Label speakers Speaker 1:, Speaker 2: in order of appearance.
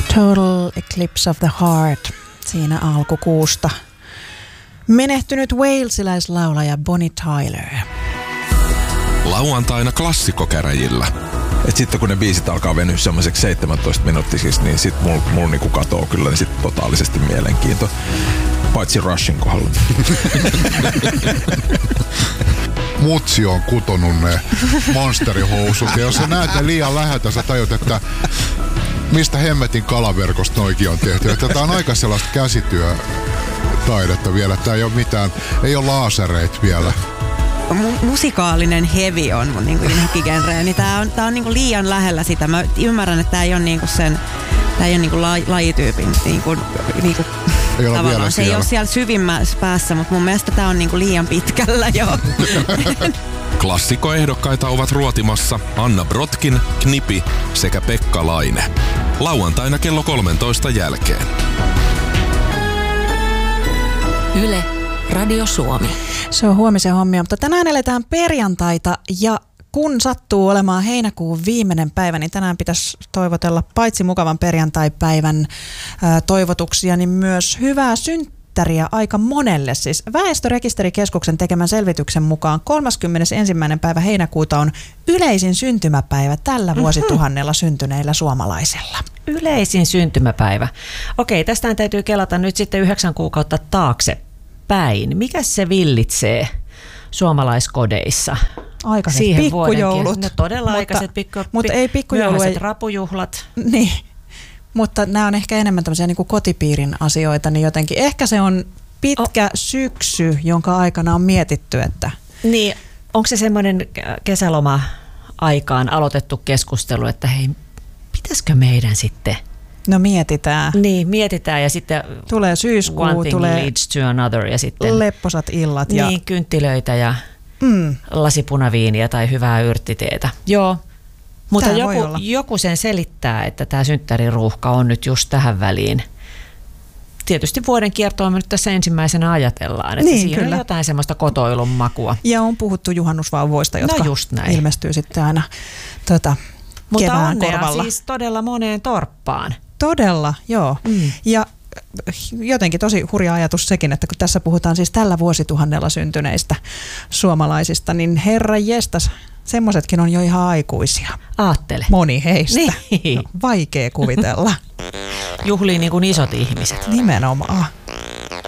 Speaker 1: Total Eclipse of the Heart siinä alkukuusta. Menehtynyt walesiläislaulaja Bonnie Tyler.
Speaker 2: Lauantaina klassikkokäräjillä.
Speaker 3: Et sitten kun ne biisit alkaa venyä semmoiseksi 17 minuuttisiksi, niin sit mulla niinku katoo kyllä niin sit totaalisesti mielenkiinto. Paitsi Rushin kohdalla.
Speaker 4: Mutsi on kutonut ne monsterihousut. Ja jos sä näet ne liian läheltä, sä tajut, että mistä hemmetin kalaverkosta noikin on tehty. Että tää on aika sellaista käsityötaidetta vielä. Tää ei ole mitään, ei ole laasereita vielä.
Speaker 5: Musikaalinen heavy on mun niinku inhokkigenre, niin tää on niinku liian lähellä sitä. Mä ymmärrän, että tää ei ole niinku tää ei ole niinku lajityypin niinku
Speaker 4: ei ole
Speaker 5: tavallaan. Se ei ole siellä syvimmässä päässä, mutta mun mielestä tää on niinku liian pitkällä jo.
Speaker 2: Klassikkoehdokkaita ovat ruotimassa Anna Brotkin, Knipi sekä Pekka Laine. Lauantaina kello 13 jälkeen.
Speaker 6: Yle, Radio Suomi.
Speaker 1: Se on huomisen hommia, mutta tänään eletään perjantaita ja kun sattuu olemaan heinäkuun viimeinen päivä, niin tänään pitäisi toivotella paitsi mukavan perjantaipäivän toivotuksia, niin myös hyvää synttäriä aika monelle. Siis Väestörekisterikeskuksen tekemän selvityksen mukaan 31. päivä heinäkuuta on yleisin syntymäpäivä tällä vuosituhannella syntyneillä suomalaisilla.
Speaker 6: Yleisin syntymäpäivä. Okei, tästä täytyy kelata nyt sitten 9 kuukautta taaksepäin. Mikä se villitsee suomalaiskodeissa?
Speaker 1: Aikaiset pikkujoulut.
Speaker 6: No todella aikaiset
Speaker 1: mutta ei pikkujoulu.
Speaker 6: Myöhäiset rapujuhlat.
Speaker 1: Niin, mutta nämä on ehkä enemmän tämmöisiä niin kuin kotipiirin asioita, niin jotenkin ehkä se on pitkä syksy, jonka aikana on mietitty, että...
Speaker 6: Niin, onko se semmoinen kesäloma-aikaan aloitettu keskustelu, että hei, pitäisikö meidän sitten...
Speaker 1: No mietitään.
Speaker 6: Niin, mietitään ja sitten...
Speaker 1: Tulee syyskuu,
Speaker 6: one thing
Speaker 1: tulee
Speaker 6: leads to another ja sitten...
Speaker 1: Lepposat illat.
Speaker 6: Niin, ja kynttilöitä ja lasipunaviiniä tai hyvää yrttiteetä. Joo, mutta joku sen selittää, että tämä synttäriruuhka on nyt just tähän väliin. Tietysti vuoden kiertoa me nyt tässä ensimmäisenä ajatellaan, että
Speaker 1: niin,
Speaker 6: siinä
Speaker 1: kyllä.
Speaker 6: on jotain semmoista kotoilun makua.
Speaker 1: Ja on puhuttu juhannusvauvoista, jotka ilmestyy sitten aina
Speaker 6: mutta
Speaker 1: kevään
Speaker 6: onnea
Speaker 1: korvalla.
Speaker 6: Siis todella moneen torppaan.
Speaker 1: Todella, joo. Ja jotenkin tosi hurja ajatus sekin, että kun tässä puhutaan siis tällä vuosituhannella syntyneistä suomalaisista, niin herra jestas, semmoisetkin on jo ihan aikuisia.
Speaker 6: Aattele.
Speaker 1: Moni heistä.
Speaker 6: Niin.
Speaker 1: No, vaikea kuvitella.
Speaker 6: Juhlii niin kuin isot ihmiset.
Speaker 1: Nimenomaan.